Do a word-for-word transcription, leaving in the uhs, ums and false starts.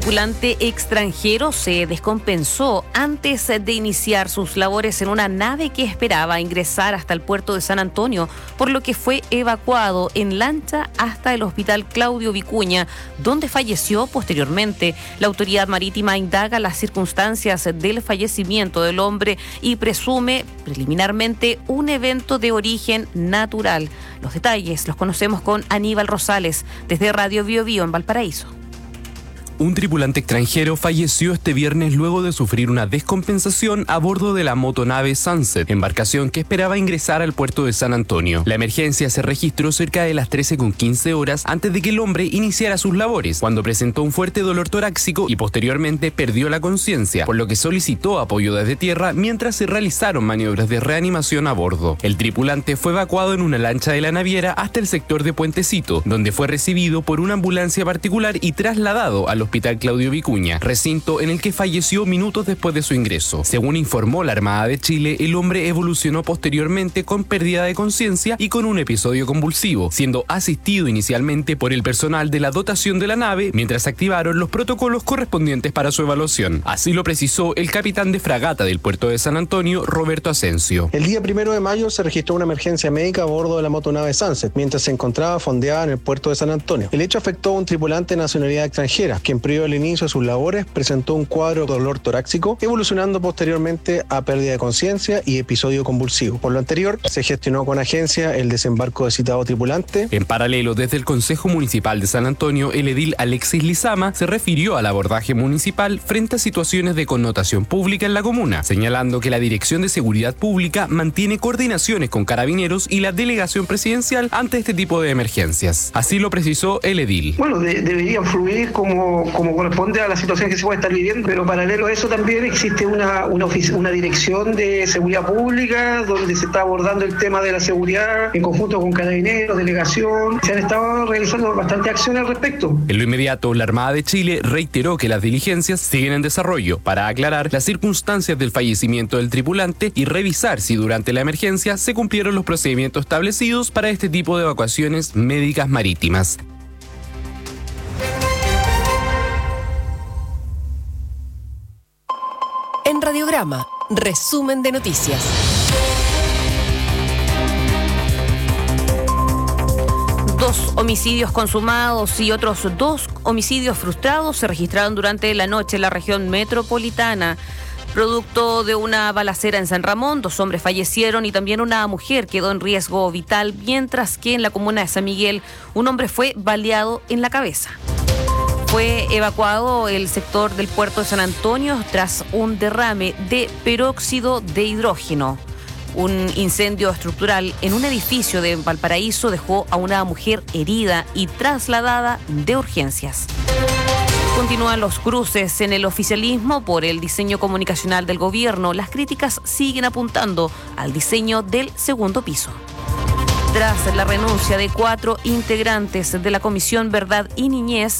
tripulante extranjero se descompensó antes de iniciar sus labores en una nave que esperaba ingresar hasta el puerto de San Antonio, por lo que fue evacuado en lancha hasta el hospital Claudio Vicuña, donde falleció posteriormente. La autoridad marítima indaga las circunstancias del fallecimiento del hombre y presume preliminarmente un evento de origen natural. Los detalles los conocemos con Aníbal Rosales desde Radio Bio Bio en Valparaíso. Un tripulante extranjero falleció este viernes luego de sufrir una descompensación a bordo de la motonave Sunset, embarcación que esperaba ingresar al puerto de San Antonio. La emergencia se registró cerca de las trece con quince horas antes de que el hombre iniciara sus labores, cuando presentó un fuerte dolor torácico y posteriormente perdió la conciencia, por lo que solicitó apoyo desde tierra mientras se realizaron maniobras de reanimación a bordo. El tripulante fue evacuado en una lancha de la naviera hasta el sector de Puentecito, donde fue recibido por una ambulancia particular y trasladado al Hospital Claudio Vicuña, recinto en el que falleció minutos después de su ingreso. Según informó la Armada de Chile, el hombre evolucionó posteriormente con pérdida de conciencia y con un episodio convulsivo, siendo asistido inicialmente por el personal de la dotación de la nave mientras activaron los protocolos correspondientes para su evaluación. Así lo precisó el capitán de fragata del puerto de San Antonio, Roberto Asensio. El día primero de mayo se registró una emergencia médica a bordo de la motonave Sunset, mientras se encontraba fondeada en el puerto de San Antonio. El hecho afectó a un tripulante de nacionalidad extranjera, quien previo al inicio de sus labores presentó un cuadro de dolor torácico, evolucionando posteriormente a pérdida de conciencia y episodio convulsivo. Por lo anterior, se gestionó con agencia el desembarco de citado tripulante. En paralelo, desde el Consejo Municipal de San Antonio, el edil Alexis Lizama se refirió al abordaje municipal frente a situaciones de connotación pública en la comuna, señalando que la Dirección de Seguridad Pública mantiene coordinaciones con Carabineros y la Delegación Presidencial ante este tipo de emergencias. Así lo precisó el edil. Bueno, de, deberían fluir como como corresponde a la situación que se puede estar viviendo, pero paralelo a eso también existe una, una, una dirección de seguridad pública donde se está abordando el tema de la seguridad en conjunto con Carabineros, delegación. Se han estado realizando bastante acciones al respecto. En lo inmediato, la Armada de Chile reiteró que las diligencias siguen en desarrollo para aclarar las circunstancias del fallecimiento del tripulante y revisar si durante la emergencia se cumplieron los procedimientos establecidos para este tipo de evacuaciones médicas marítimas. En Radiograma, resumen de noticias. Dos homicidios consumados y otros dos homicidios frustrados se registraron durante la noche en la región metropolitana. Producto de una balacera en San Ramón, dos hombres fallecieron y también una mujer quedó en riesgo vital, mientras que en la comuna de San Miguel un hombre fue baleado en la cabeza. Fue evacuado el sector del puerto de San Antonio tras un derrame de peróxido de hidrógeno. Un incendio estructural en un edificio de Valparaíso dejó a una mujer herida y trasladada de urgencias. Continúan los cruces en el oficialismo por el diseño comunicacional del gobierno. Las críticas siguen apuntando al diseño del segundo piso. Tras la renuncia de cuatro integrantes de la Comisión Verdad y Niñez,